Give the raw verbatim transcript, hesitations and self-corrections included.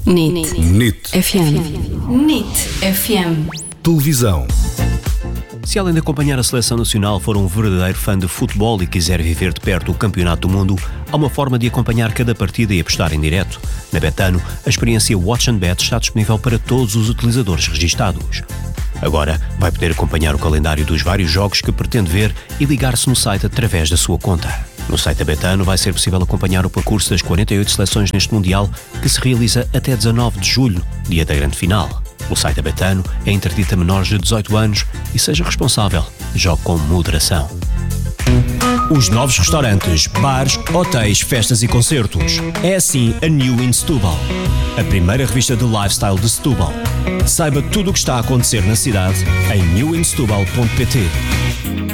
N I T. N I T. F M. N I T F M. Televisão. Se além de acompanhar a seleção nacional for um verdadeiro fã de futebol e quiser viver de perto o Campeonato do Mundo, há uma forma de acompanhar cada partida e apostar em direto. Na Betano, a experiência Watch and Bet está disponível para todos os utilizadores registados. Agora vai poder acompanhar o calendário dos vários jogos que pretende ver e ligar-se no site através da sua conta. No site da Betano vai ser possível acompanhar o percurso das quarenta e oito seleções neste Mundial, que se realiza até dezanove de julho, dia da grande final. O site da Betano é interdito a menores de dezoito anos e seja responsável. Jogue com moderação. Os novos restaurantes, bares, hotéis, festas e concertos. É assim a New in Setúbal, a primeira revista de lifestyle de Setúbal. Saiba tudo o que está a acontecer na cidade em new in setubal ponto pt.